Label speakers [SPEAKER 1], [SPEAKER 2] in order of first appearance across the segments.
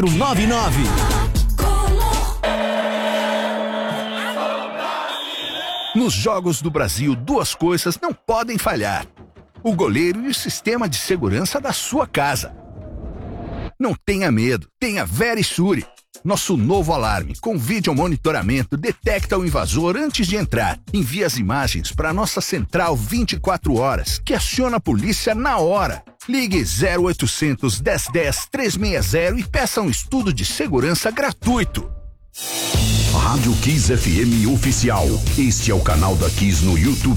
[SPEAKER 1] 99.
[SPEAKER 2] Nos Jogos do Brasil, duas coisas não podem falhar: o goleiro e o sistema de segurança da sua casa. Não tenha medo, tenha Verisure. Nosso novo alarme com vídeo monitoramento detecta o invasor antes de entrar. Envia as imagens para nossa central 24 horas, que aciona a polícia na hora. Ligue 0800 1010 360 e peça um estudo de segurança gratuito.
[SPEAKER 3] Rádio Kiss FM Oficial. Este é o canal da Kiss no YouTube.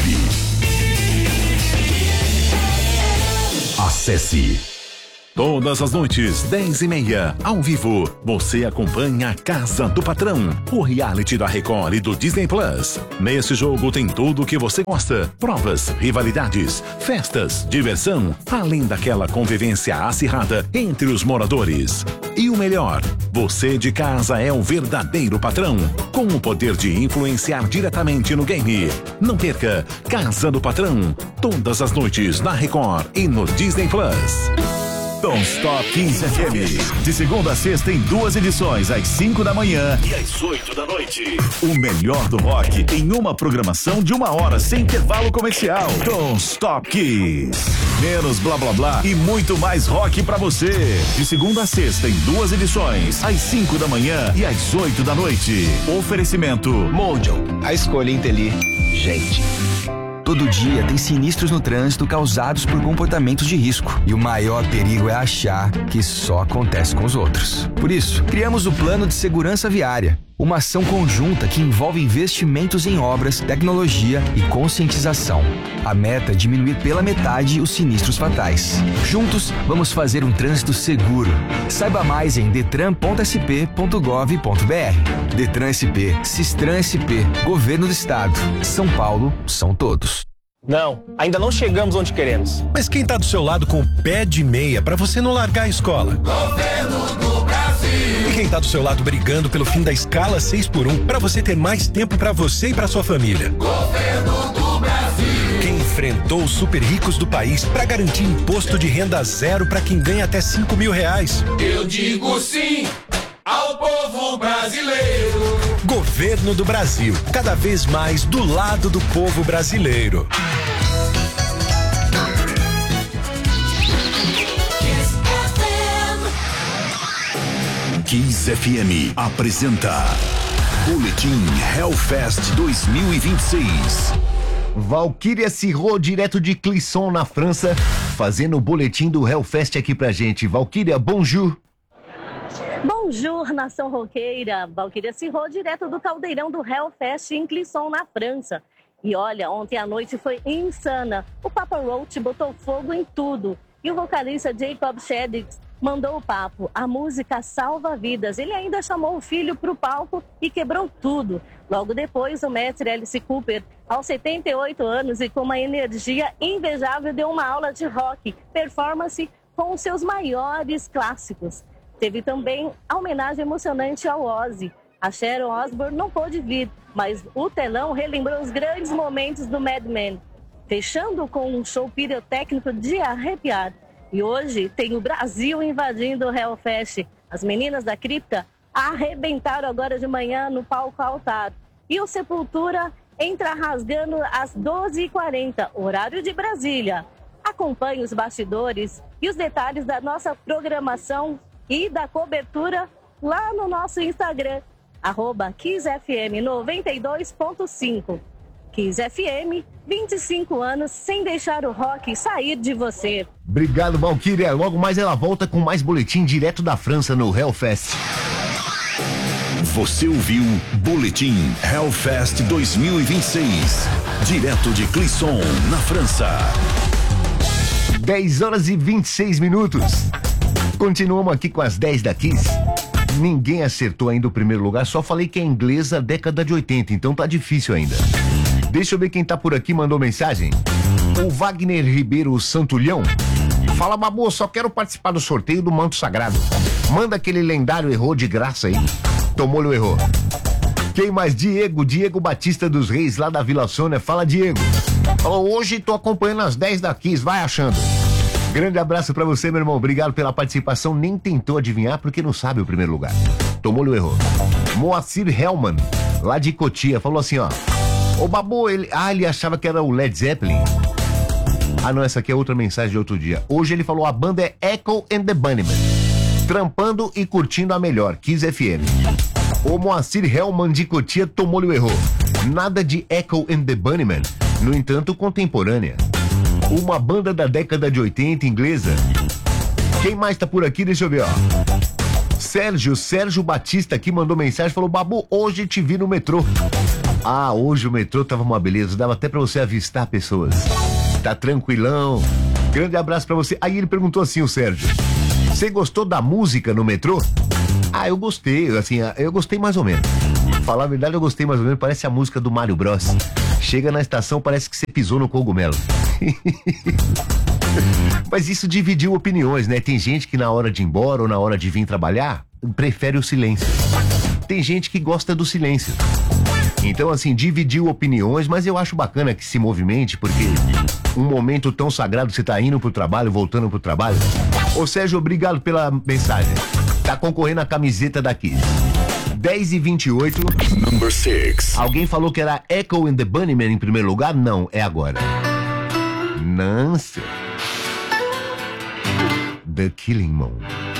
[SPEAKER 3] Acesse.
[SPEAKER 4] Todas as noites, 10h30, ao vivo, você acompanha a Casa do Patrão, o reality da Record e do Disney Plus. Nesse jogo tem tudo o que você gosta: provas, rivalidades, festas, diversão, além daquela convivência acirrada entre os moradores. E o melhor, você de casa é o verdadeiro patrão, com o poder de influenciar diretamente no game. Não perca Casa do Patrão, todas as noites na Record e no Disney Plus.
[SPEAKER 5] Don't Stop Kiss FM. De segunda a sexta em duas edições, às 5 da manhã
[SPEAKER 3] e às 8 da noite.
[SPEAKER 5] O melhor do rock em uma programação de 1 hora sem intervalo comercial. Don't Stop Kiss. Menos blá blá blá e muito mais rock pra você. De segunda a sexta em duas edições, às 5 da manhã e às 8 da noite. Oferecimento
[SPEAKER 6] Mojo, a escolha inteligente. Todo dia tem sinistros no trânsito causados por comportamentos de risco. E o maior perigo é achar que só acontece com os outros. Por isso, criamos o Plano de Segurança Viária. Uma ação conjunta que envolve investimentos em obras, tecnologia e conscientização. A meta é diminuir pela metade os sinistros fatais. Juntos, vamos fazer um trânsito seguro. Saiba mais em detran.sp.gov.br. Detran SP, Sistran SP, Governo do Estado. São Paulo, são todos.
[SPEAKER 7] Não, ainda não chegamos onde queremos.
[SPEAKER 8] Mas quem tá do seu lado com o pé de meia pra você não largar a escola?
[SPEAKER 9] Governo do Brasil.
[SPEAKER 8] E quem tá do seu lado brigando pelo fim da escala 6x1 pra você ter mais tempo pra você e pra sua família?
[SPEAKER 9] Governo do Brasil.
[SPEAKER 8] Quem enfrentou os super ricos do país pra garantir imposto de renda zero pra quem ganha até R$5.000?
[SPEAKER 9] Eu digo sim ao povo brasileiro.
[SPEAKER 8] Governo do Brasil, cada vez mais do lado do povo brasileiro.
[SPEAKER 3] Kiss FM apresenta Boletim Hellfest 2026.
[SPEAKER 10] Valquíria Sirro, direto de Clisson, na França, fazendo o boletim do Hellfest aqui pra gente. Valquíria, bonjour.
[SPEAKER 11] Bonjour, nação roqueira. Valquíria Sirro, direto do caldeirão do Hellfest em Clisson, na França. E olha, ontem a noite foi insana. O Papa Roach botou fogo em tudo. E o vocalista Jacob Shaddix mandou o papo. A música salva vidas. Ele ainda chamou o filho para o palco e quebrou tudo. Logo depois, o mestre Alice Cooper, aos 78 anos e com uma energia invejável, deu uma aula de rock, performance com os seus maiores clássicos. Teve também a homenagem emocionante ao Ozzy. A Sharon Osbourne não pôde vir, mas o telão relembrou os grandes momentos do Mad Men, fechando com um show pirotécnico de arrepiar. E hoje tem o Brasil invadindo o Hellfest. As meninas da Cripta arrebentaram agora de manhã no palco Altar. E o Sepultura entra rasgando às 12h40, horário de Brasília. Acompanhe os bastidores e os detalhes da nossa programação e da cobertura lá no nosso Instagram, @KissFM92.5. Kiss FM, 25 anos sem deixar o rock sair de você.
[SPEAKER 10] Obrigado, Valquíria. Logo mais ela volta com mais boletim direto da França no Hellfest.
[SPEAKER 3] Você ouviu Boletim Hellfest 2026, direto de Clisson, na França.
[SPEAKER 10] 10h26. Continuamos aqui com as 10 da Kiss. Ninguém acertou ainda o primeiro lugar, só falei que é inglesa década de 80, então tá difícil ainda. Deixa eu ver quem tá por aqui, mandou mensagem. O Wagner Ribeiro Santulhão. Fala, Babu, só quero participar do sorteio do manto sagrado. Manda aquele lendário errou de graça aí. Tomou-lhe o errou. Quem mais? Diego Batista dos Reis, lá da Vila Sônia. Fala, Diego. Falou, hoje tô acompanhando as 10 da Kiss, vai achando. Grande abraço pra você, meu irmão. Obrigado pela participação. Nem tentou adivinhar porque não sabe o primeiro lugar. Tomou-lhe o erro. Moacir Hellman, lá de Cotia, falou assim, ó. O Babu, ele achava que era o Led Zeppelin. Ah, não, essa aqui é outra mensagem de outro dia. Hoje ele falou, a banda é Echo and the Bunnymen. Trampando e curtindo a melhor, Kiss FM. O Moacir Hellman de Cotia tomou-lhe o erro. Nada de Echo and the Bunnymen. No entanto, contemporânea. Uma banda da década de 80, inglesa. Quem mais tá por aqui? Deixa eu ver, ó. Sérgio Batista aqui mandou mensagem, falou, Babu, hoje te vi no metrô. Ah, hoje o metrô tava uma beleza, dava até pra você avistar pessoas. Tá tranquilão. Grande abraço pra você. Aí ele perguntou assim, o Sérgio, você gostou da música no metrô? Ah, eu gostei, assim, eu gostei mais ou menos. Falar a verdade, eu gostei mais ou menos, parece a música do Mário Bros. Chega na estação, parece que você pisou no cogumelo. Mas isso dividiu opiniões, né? Tem gente que na hora de ir embora ou na hora de vir trabalhar, prefere o silêncio. Tem gente que gosta do silêncio. Então, assim, dividiu opiniões, mas eu acho bacana que se movimente, porque um momento tão sagrado, você tá indo pro trabalho, voltando pro trabalho. Ô Sérgio, obrigado pela mensagem. Tá concorrendo a camiseta daqui. 10h28.
[SPEAKER 3] Number 6.
[SPEAKER 10] Alguém falou que era Echo and the Bunnymen em primeiro lugar? Não, é agora. Nancy. The Killing Moon.